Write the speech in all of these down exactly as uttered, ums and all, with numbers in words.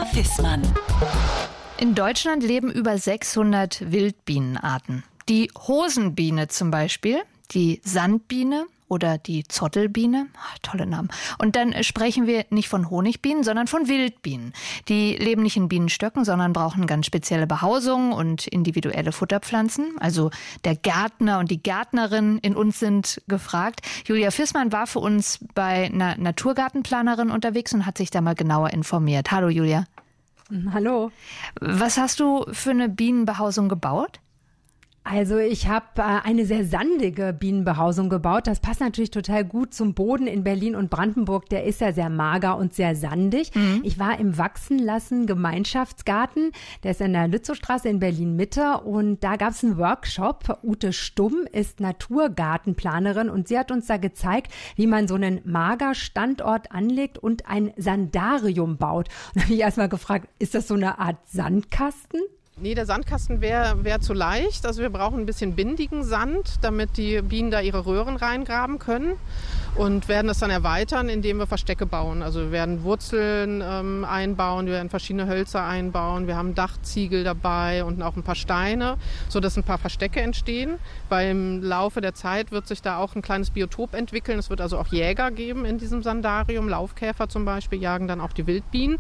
Fissmann. In Deutschland leben über sechshundert Wildbienenarten. Die Hosenbiene zum Beispiel, die Sandbiene oder die Zottelbiene. Ach, tolle Namen. Und dann sprechen wir nicht von Honigbienen, sondern von Wildbienen. Die leben nicht in Bienenstöcken, sondern brauchen ganz spezielle Behausung und individuelle Futterpflanzen. Also der Gärtner und die Gärtnerin in uns sind gefragt. Julia Fissmann war für uns bei einer Naturgartenplanerin unterwegs und hat sich da mal genauer informiert. Hallo Julia. Hallo. Was hast du für eine Bienenbehausung gebaut? Also ich habe äh, eine sehr sandige Bienenbehausung gebaut. Das passt natürlich total gut zum Boden in Berlin und Brandenburg. Der ist ja sehr mager und sehr sandig. Mhm. Ich war im Wachsenlassen Gemeinschaftsgarten. Der ist in der Lützowstraße in Berlin-Mitte. Und da gab es einen Workshop. Ute Stumm ist Naturgartenplanerin und sie hat uns da gezeigt, wie man so einen Magerstandort anlegt und ein Sandarium baut. Und da habe ich erst mal gefragt, ist das so eine Art Sandkasten? Nee, der Sandkasten wäre wär zu leicht. Also wir brauchen ein bisschen bindigen Sand, damit die Bienen da ihre Röhren reingraben können und werden das dann erweitern, indem wir Verstecke bauen. Also wir werden Wurzeln ähm, einbauen, wir werden verschiedene Hölzer einbauen, wir haben Dachziegel dabei und auch ein paar Steine, sodass ein paar Verstecke entstehen. Beim Laufe der Zeit wird sich da auch ein kleines Biotop entwickeln. Es wird also auch Jäger geben in diesem Sandarium. Laufkäfer zum Beispiel jagen dann auch die Wildbienen.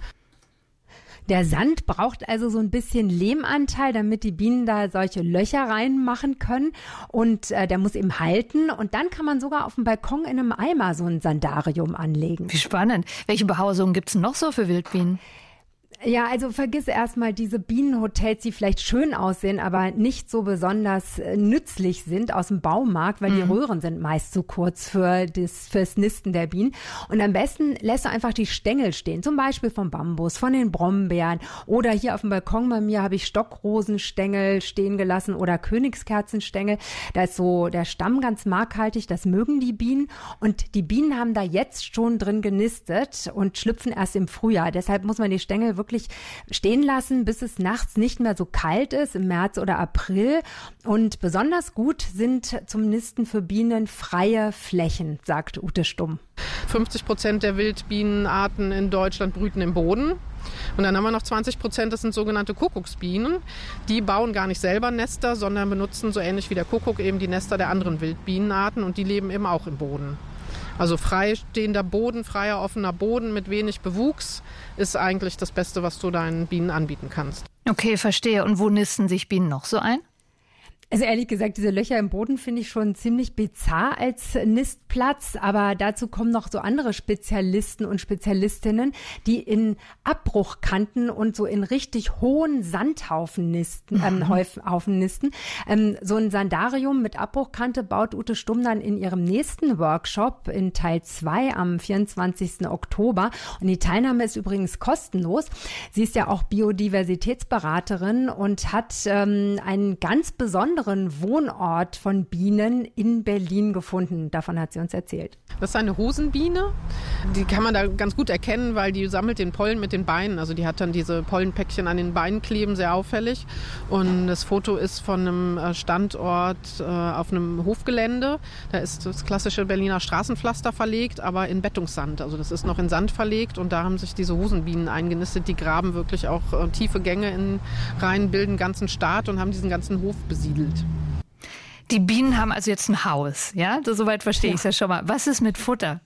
Der Sand braucht also so ein bisschen Lehmanteil, damit die Bienen da solche Löcher reinmachen können. Und äh, der muss eben halten. Und dann kann man sogar auf dem Balkon in einem Eimer so ein Sandarium anlegen. Wie spannend. Welche Behausungen gibt es noch so für Wildbienen? Ja, also vergiss erstmal diese Bienenhotels, die vielleicht schön aussehen, aber nicht so besonders äh, nützlich sind aus dem Baumarkt, weil mhm. die Röhren sind meist zu kurz für das, fürs Nisten der Bienen. Und am besten lässt du einfach die Stängel stehen, zum Beispiel vom Bambus, von den Brombeeren oder hier auf dem Balkon bei mir habe ich Stockrosenstängel stehen gelassen oder Königskerzenstängel. Da ist so der Stamm ganz markhaltig, das mögen die Bienen und die Bienen haben da jetzt schon drin genistet und schlüpfen erst im Frühjahr. Deshalb muss man die Stängel wirklich stehen lassen, bis es nachts nicht mehr so kalt ist, im März oder April. Und besonders gut sind zum Nisten für Bienen freie Flächen, sagt Ute Stumm. fünfzig Prozent der Wildbienenarten in Deutschland brüten im Boden. Und dann haben wir noch zwanzig Prozent, das sind sogenannte Kuckucksbienen. Die bauen gar nicht selber Nester, sondern benutzen so ähnlich wie der Kuckuck eben die Nester der anderen Wildbienenarten und die leben eben auch im Boden. Also freistehender Boden, freier, offener Boden mit wenig Bewuchs ist eigentlich das Beste, was du deinen Bienen anbieten kannst. Okay, verstehe. Und wo nisten sich Bienen noch so ein? Also ehrlich gesagt, diese Löcher im Boden finde ich schon ziemlich bizarr als Nistplatz, aber dazu kommen noch so andere Spezialisten und Spezialistinnen, die in Abbruchkanten und so in richtig hohen Sandhaufen nisten, ähm, Haufen nisten. Ähm, so ein Sandarium mit Abbruchkante baut Ute Stumm dann in ihrem nächsten Workshop in Teil zwei am vierundzwanzigsten Oktober. Und die Teilnahme ist übrigens kostenlos. Sie ist ja auch Biodiversitätsberaterin und hat ähm, einen ganz besonderen Wohnort von Bienen in Berlin gefunden. Davon hat sie uns erzählt. Das ist eine Hosenbiene. Die kann man da ganz gut erkennen, weil die sammelt den Pollen mit den Beinen. Also die hat dann diese Pollenpäckchen an den Beinen kleben, sehr auffällig. Und das Foto ist von einem Standort äh, auf einem Hofgelände. Da ist das klassische Berliner Straßenpflaster verlegt, aber in Bettungssand. Also das ist noch in Sand verlegt und da haben sich diese Hosenbienen eingenistet. Die graben wirklich auch äh, tiefe Gänge in rein, bilden ganzen Staat und haben diesen ganzen Hof besiedelt. Die Bienen haben also jetzt ein Haus, ja? Soweit verstehe ja. ich es ja schon mal. Was ist mit Futter?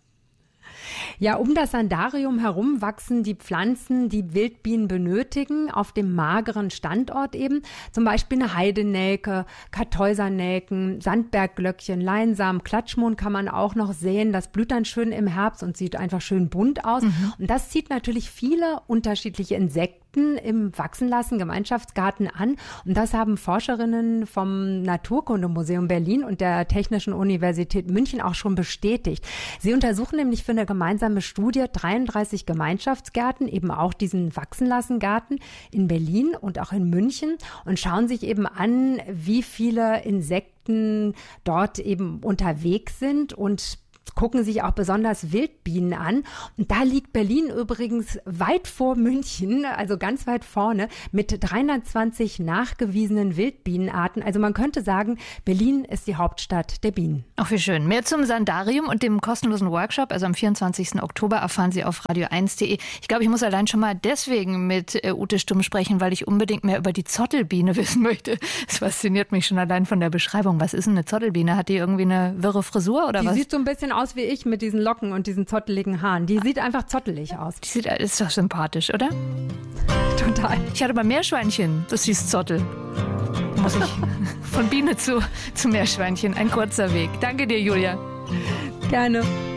Ja, um das Sandarium herum wachsen die Pflanzen, die Wildbienen benötigen, auf dem mageren Standort eben. Zum Beispiel eine Heidenelke, Kartäusernelken, Sandbergglöckchen, Leinsamen, Klatschmohn kann man auch noch sehen. Das blüht dann schön im Herbst und sieht einfach schön bunt aus. Mhm. Und das zieht natürlich viele unterschiedliche Insekten im Wachsenlassen Gemeinschaftsgarten an. Und das haben Forscherinnen vom Naturkundemuseum Berlin und der Technischen Universität München auch schon bestätigt. Sie untersuchen nämlich für eine gemeinsame Studie dreiunddreißig Gemeinschaftsgärten, eben auch diesen Wachsenlassengarten in Berlin und auch in München und schauen sich eben an, wie viele Insekten dort eben unterwegs sind und gucken sich auch besonders Wildbienen an. Und da liegt Berlin übrigens weit vor München, also ganz weit vorne, mit dreihundertzwanzig nachgewiesenen Wildbienenarten. Also man könnte sagen, Berlin ist die Hauptstadt der Bienen. Ach, wie schön. Mehr zum Sandarium und dem kostenlosen Workshop, also am vierundzwanzigsten Oktober, erfahren Sie auf radio eins punkt de. Ich glaube, ich muss allein schon mal deswegen mit äh, Ute Stumm sprechen, weil ich unbedingt mehr über die Zottelbiene wissen möchte. Es fasziniert mich schon allein von der Beschreibung. Was ist denn eine Zottelbiene? Hat die irgendwie eine wirre Frisur oder die was? Die sieht so ein bisschen aus wie ich mit diesen Locken und diesen zotteligen Haaren. Die sieht einfach zottelig aus. Die sieht, ist doch sympathisch, oder? Total. Ich hatte mal Meerschweinchen, das hieß Zottel. Muss ich von Biene zu, zu Meerschweinchen. Ein kurzer Weg. Danke dir, Julia. Gerne.